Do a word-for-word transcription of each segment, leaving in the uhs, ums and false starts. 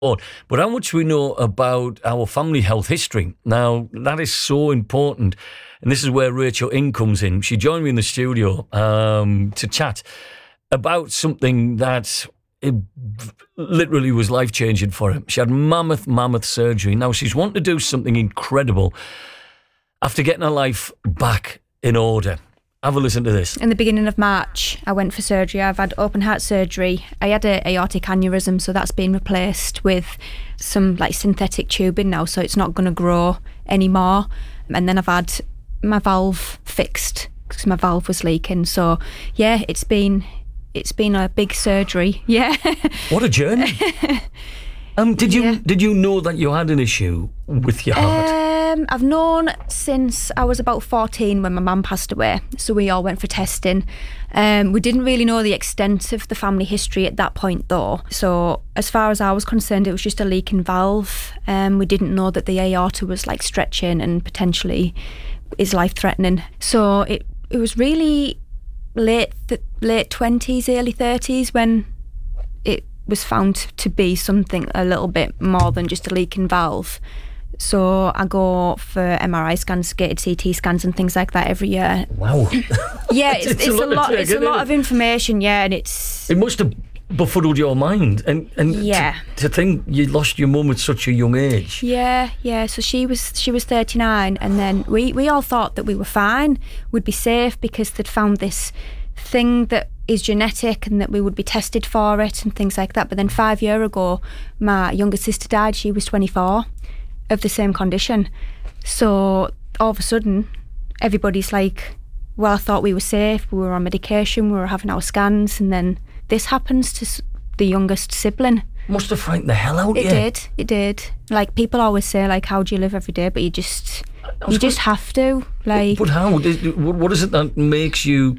But how much we know about our family health history. Now, that is so important. And this is where Rachel Ing comes in. She joined me in the studio um, to chat about something that it literally was life-changing for her. She had mammoth, mammoth surgery. Now, she's wanting to do something incredible after getting her life back in order. Have a listen to this. In the beginning of March, I went for surgery. I've had open heart surgery. I had an aortic aneurysm, so that's been replaced with some like synthetic tubing now, so it's not going to grow anymore. And then I've had my valve fixed because my valve was leaking. So yeah, it's been it's been a big surgery. Yeah. What a journey. um, did you Yeah. did you know that you had an issue with your heart? Um, I've known since I was about fourteen when my mum passed away, so we all went for testing. Um, we didn't really know the extent of the family history at that point though, so as far as I was concerned it was just a leaking valve. Um, we didn't know that the aorta was like stretching and potentially is life-threatening. So it, it was really late th- late twenties, early thirties when it was found to be something a little bit more than just a leaking valve. So I go for M R I scans, gated C T scans and things like that every year. Wow. Yeah, it's, it's, a a lot to lot. take, It's a isn't lot it? of information. Yeah, and it's It must have befuddled your mind. And, and Yeah. to, to think you lost your mum at such a young age. yeah, yeah. So she was she was thirty-nine, and then we we all thought that we were fine, we'd be safe because they'd found this thing that is genetic and that we would be tested for it and things like that. But then five years ago, my younger sister died. She was twenty-four. Of the same condition. So all of a sudden everybody's like, well, I thought we were safe, we were on medication, we were having our scans, and then this happens to s- the youngest sibling. Must have frightened the hell out of It you. did it did like, people always say like, how do you live every day? But you just was you just have to like But how? Did- What what is it that makes you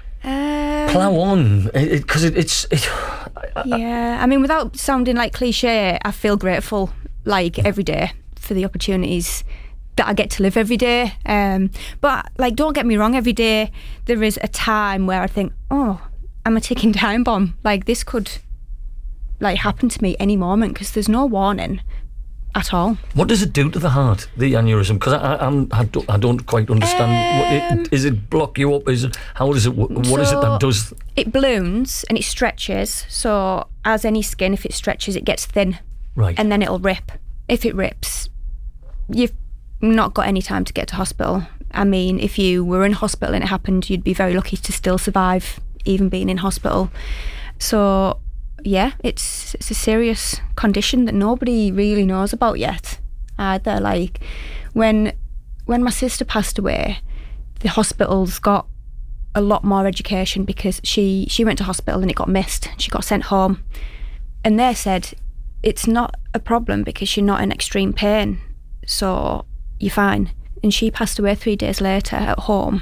um, plough on? Because it, it, it's... It, yeah, I mean, without sounding like cliche, I feel grateful like every day for the opportunities that I get to live every day. Um, but like, don't get me wrong, every day there is a time where I think, oh, I'm a ticking time bomb. Like, this could like happen to me any moment because there's no warning at all. What does it do to the heart, the aneurysm? Because I, I, I'm- I, don't, I don't quite understand. What Um, it, is it block you up? Is it, how does it? What is it So- that does? It balloons and it stretches. So as any skin, if it stretches, it gets thin. Right. And then it'll rip. If it rips, you've not got any time to get to hospital. I mean, if you were in hospital and it happened, you'd be very lucky to still survive, even being in hospital. So, yeah, it's it's a serious condition that nobody really knows about yet either. Like, when when my sister passed away, the hospitals got a lot more education because she, she went to hospital and it got missed. She got sent home. And they said, it's not a problem because you're not in extreme pain, so you're fine. And she passed away three days later at home.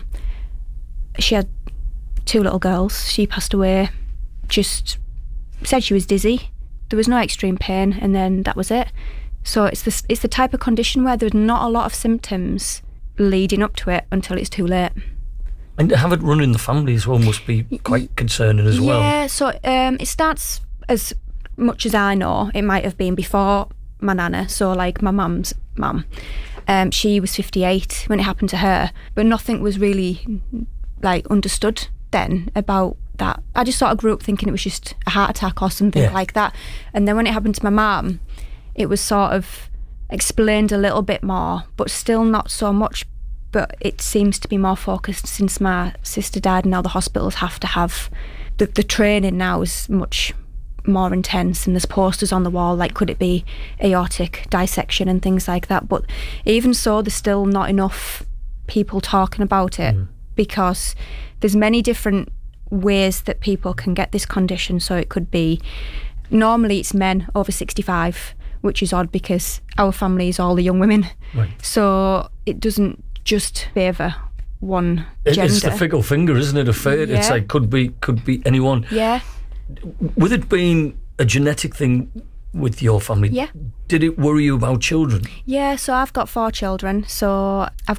She had two little girls. She passed away, just said she was dizzy. There was no extreme pain, and then that was it. So it's this, it's the type of condition where there's not a lot of symptoms leading up to it until it's too late. And to have it run in the family as well must be quite concerning as well. Yeah, so um, it starts, as much as I know, it might have been before my nana. So like my mum's mum, um, she was fifty-eight when it happened to her, but nothing was really like understood then about that. I just sort of grew up thinking it was just a heart attack or something Yeah. like that. And then when it happened to my mum, it was sort of explained a little bit more, but still not so much. But it seems to be more focused since my sister died, and now the hospitals have to have the, the training now is much more intense, and there's posters on the wall like, could it be aortic dissection and things like that. But even so, there's still not enough people talking about it mm. because there's many different ways that people can get this condition. So it could be, normally it's men over sixty-five, which is odd because our family is all the young women. Right. So it doesn't just favour one It- gender. It's the fickle finger, isn't it? A fate. It's Yeah. like could be could be anyone. Yeah. With it being a genetic thing with your family, Yeah. did it worry you about children? Yeah, so I've got four children. So I've